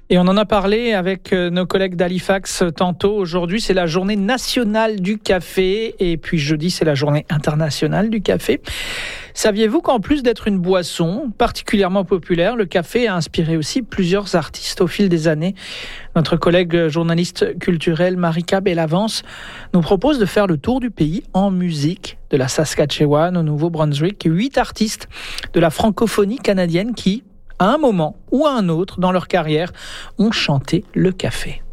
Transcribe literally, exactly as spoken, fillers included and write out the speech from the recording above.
Et on en a parlé avec nos collègues d'Halifax tantôt. Aujourd'hui, c'est la journée nationale du café. Et puis jeudi, c'est la journée internationale du café. Saviez-vous qu'en plus d'être une boisson particulièrement populaire, le café a inspiré aussi plusieurs artistes au fil des années? Notre collègue journaliste culturelle Marika Bellavance nous propose de faire le tour du pays en musique, de la Saskatchewan au Nouveau-Brunswick. Huit artistes de la francophonie canadienne qui, à un moment ou à un autre dans leur carrière, ont chanté le café.